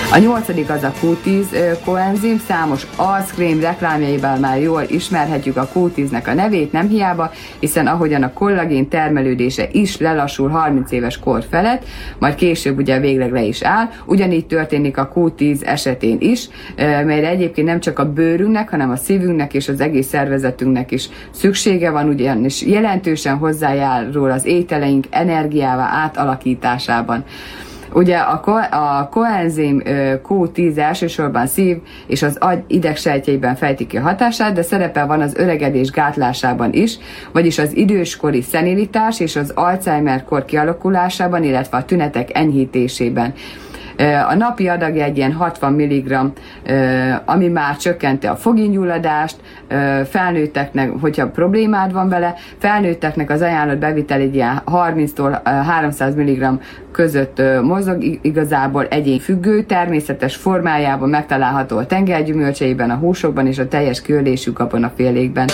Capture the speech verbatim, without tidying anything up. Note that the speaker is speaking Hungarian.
A nyolcadik az a kú tíz koenzim, számos arckrém reklámjaival már jól ismerhetjük a kú tíznek a nevét, nem hiába, hiszen ahogyan a kollagén termelődése is lelassul harminc éves kor felett, majd később ugye végleg le is áll, ugyanígy történik a kú tíz esetén is, melyre egyébként nem csak a bőrünknek, hanem a szívünknek és az egész szervezetünknek is szüksége van, ugyanis jelentősen hozzájárul az ételeink energiává átalakításában. Ugye a, ko- a koenzim kú tíz elsősorban szív és az agy idegsejtjeiben fejti ki a hatását, de szerepe van az öregedés gátlásában is, vagyis az időskori szenilitás és az Alzheimer-kor kialakulásában, illetve a tünetek enyhítésében. A napi adagja egy ilyen hatvan milligramm, ami már csökkenti a fogingyulladást, felnőtteknek, hogyha problémád van vele, felnőtteknek az ajánlott bevitel egy ilyen harminctól háromszáz milligramm között mozog, igazából egyénfüggő, természetes formájában megtalálható a tengergyümölcseiben, a húsokban és a teljes kiölésű gabonafélékben.